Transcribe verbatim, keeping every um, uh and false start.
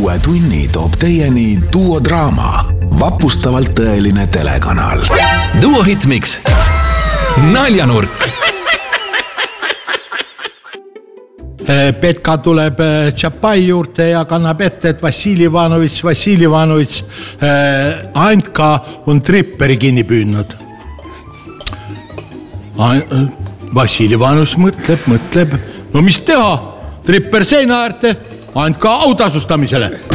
uue tunni toob teieni Duo Draama, vapustavalt tõeline telekanal. Duo Hitmix. Naljanurk. Petka tuleb Tšapai juurde ja kannab ette, et Vassili Ivanovitš, Vassili Ivanovitš Antka on tripperi kinni püüdnud. Vassili Ivanovitš mõtleb, mõtleb, no mis teha? Tripper seina äärte, Antka autasustamisele.